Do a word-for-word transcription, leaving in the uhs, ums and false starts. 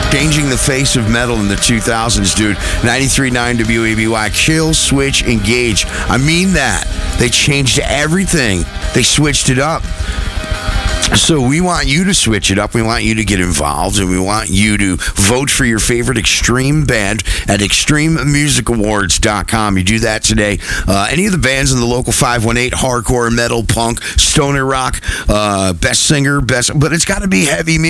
changing the face of metal in the two thousands, dude. ninety-three point nine W A B Y. Kill Switch Engage. I mean that. They changed everything. They switched it up. So we want you to switch it up. We want you to get involved, and we want you to vote for your favorite extreme band at extreme music awards dot com. You do that today. Uh, any of the bands in the local five one eight, hardcore, metal, punk, stoner rock, uh, best singer, best, but it's got to be heavy music.